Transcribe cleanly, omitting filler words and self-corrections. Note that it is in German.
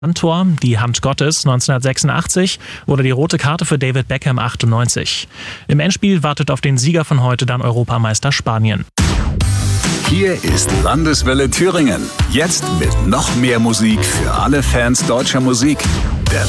Tor, die Hand Gottes 1986 oder die rote Karte für David Beckham 98. Im Endspiel wartet auf den Sieger von heute dann Europameister Spanien. Hier ist Landeswelle Thüringen. Jetzt mit noch mehr Musik für alle Fans deutscher Musik.